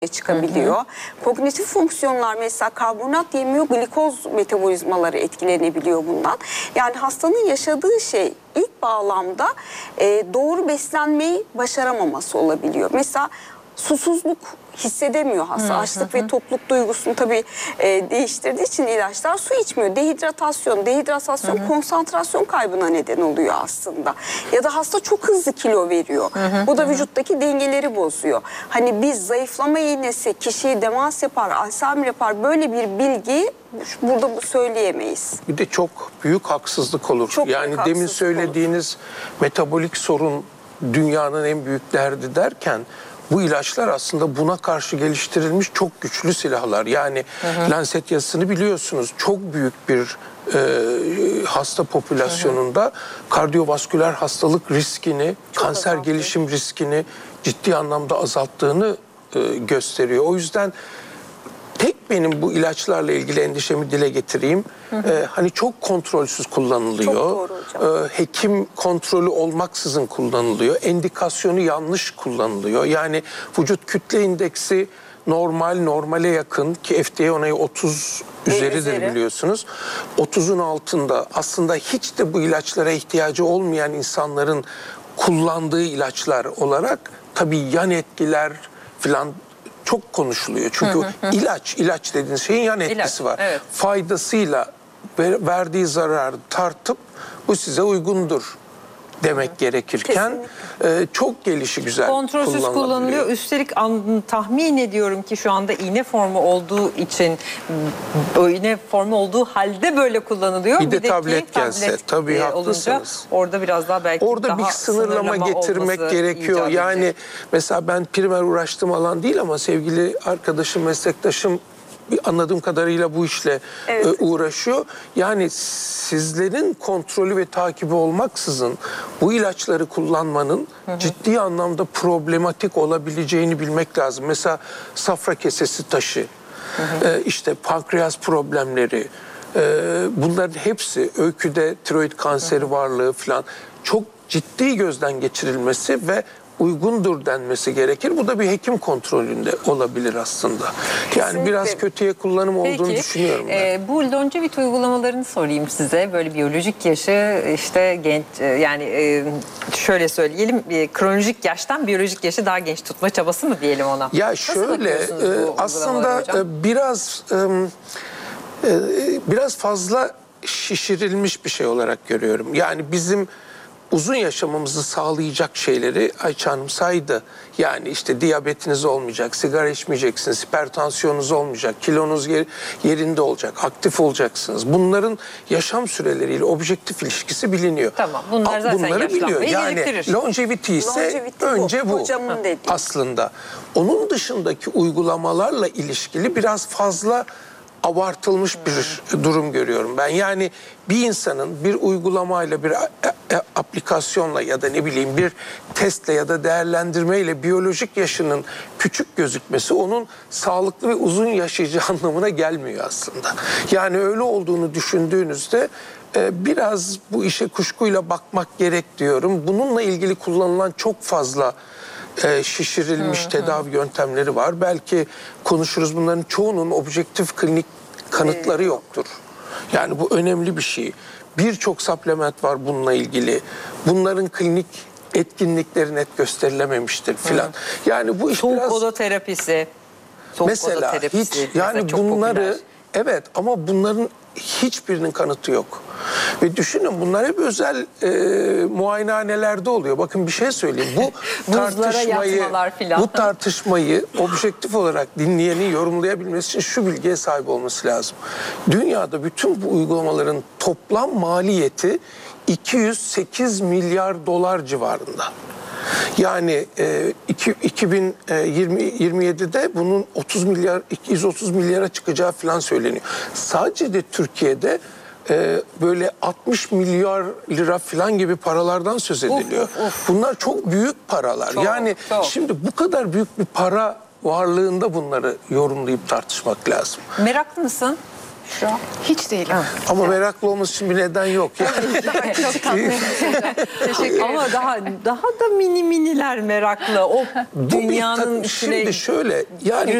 çıkabiliyor. Kognitif fonksiyonlar, mesela karbonat yemiyor, glikoz metabolizmaları etkilenebiliyor bundan. Yani hastanın yaşadığı şey ilk bağlamda doğru beslenmeyi başaramaması olabiliyor. Mesela susuzluk hissedemiyor hasta. Açlık ve tokluk duygusunu tabii değiştirdiği için ilaçlar, su içmiyor. Dehidratasyon konsantrasyon kaybına neden oluyor aslında. Ya da hasta çok hızlı kilo veriyor. Bu da vücuttaki dengeleri bozuyor. Hani biz zayıflama iğnesi kişiyi demans yapar, Alzheimer yapar, böyle bir bilgi burada söyleyemeyiz. Bir de çok büyük haksızlık olur. Çok yani büyük demin haksızlık söylediğiniz metabolik sorun dünyanın en büyük derdi derken, bu ilaçlar aslında buna karşı geliştirilmiş çok güçlü silahlar. Yani Lancet yazısını biliyorsunuz, çok büyük bir hasta popülasyonunda kardiyovasküler hastalık riskini, kanser gelişim riskini ciddi anlamda azalttığını gösteriyor. O yüzden tek benim bu ilaçlarla ilgili endişemi dile getireyim. Hani çok kontrolsüz kullanılıyor. Çok doğru hocam. Hekim kontrolü olmaksızın kullanılıyor. Endikasyonu yanlış kullanılıyor. Yani vücut kütle indeksi normale yakın, ki FDA onayı 30 üzeridir biliyorsunuz. 30'un altında aslında hiç de bu ilaçlara ihtiyacı olmayan insanların kullandığı ilaçlar olarak tabii yan etkiler falan çok konuşuluyor. Çünkü ilaç dediğiniz şeyin yan etkisi var. Evet. Faydasıyla verdiği zararı tartıp bu size uygundur demek gerekirken çok gelişigüzel kontrolsüz kullanılıyor. Üstelik tahmin ediyorum ki şu anda iğne formu olduğu için, iğne formu olduğu halde böyle kullanılıyor. Bir de tablet gelse tabii haklısınız. Orada biraz daha belki orada bir sınırlama getirmek gerekiyor. Yani mesela ben primer uğraştığım alan değil ama sevgili arkadaşım, meslektaşım anladığım kadarıyla bu işle uğraşıyor. Yani sizlerin kontrolü ve takibi olmaksızın bu ilaçları kullanmanın ciddi anlamda problematik olabileceğini bilmek lazım. Mesela safra kesesi taşı, işte pankreas problemleri, bunların hepsi, öyküde tiroid kanseri varlığı falan çok ciddi gözden geçirilmesi ve uygundur denmesi gerekir. Bu da bir hekim kontrolünde olabilir aslında. Kesinlikle. Yani biraz kötüye kullanım olduğunu düşünüyorum ben. Bu longevity uygulamalarını sorayım size. Böyle biyolojik yaşı işte genç, yani şöyle söyleyelim, kronolojik yaştan biyolojik yaşı daha genç tutma çabası mı diyelim ona? Ya şöyle aslında biraz fazla şişirilmiş bir şey olarak görüyorum. Yani bizim uzun yaşamamızı sağlayacak şeyleri Ayça Hanım saydı. Yani işte diyabetiniz olmayacak, sigara içmeyeceksiniz, hipertansiyonunuz olmayacak, kilonuz yerinde olacak, aktif olacaksınız. Bunların yaşam süreleriyle objektif ilişkisi biliniyor. Tamam, bunlar zaten bunları biliyor. Yani longevity ise önce bu aslında. Onun dışındaki uygulamalarla ilişkili biraz fazla abartılmış bir durum görüyorum ben. Yani bir insanın bir uygulamayla, bir aplikasyonla ya da ne bileyim bir testle ya da değerlendirmeyle biyolojik yaşının küçük gözükmesi onun sağlıklı ve uzun yaşayacağı anlamına gelmiyor aslında. Yani öyle olduğunu düşündüğünüzde biraz bu işe kuşkuyla bakmak gerek diyorum. Bununla ilgili kullanılan çok fazla şişirilmiş tedavi yöntemleri var. Belki konuşuruz, bunların çoğunun objektif klinik kanıtları yoktur. Yani bu önemli bir şey. Birçok supplement var bununla ilgili. Bunların klinik etkinlikleri net gösterilememiştir filan. Yani bu iş soğuk biraz... oda terapisi. Mesela hiç, yani bunları popüler. Evet, ama bunların hiçbirinin kanıtı yok. Ve düşünün, bunlar hep özel muayenehanelerde oluyor. Bakın bir şey söyleyeyim. Bu tartışmayı objektif olarak dinleyenin yorumlayabilmesi için şu bilgiye sahip olması lazım. Dünyada bütün bu uygulamaların toplam maliyeti 208 milyar dolar civarında. Yani 2027'de bunun 230 milyara çıkacağı falan söyleniyor. Sadece de Türkiye'de böyle 60 milyar lira falan gibi paralardan söz ediliyor. Bunlar çok büyük paralar. Şimdi bu kadar büyük bir para varlığında bunları yorumlayıp tartışmak lazım. Meraklı mısın? Hiç değilim. Ama meraklı olması için bir neden yok. Yani. Çok tatlı. Teşekkür Ama daha da miniler meraklı. O dünyanın içine Şimdi şöyle yani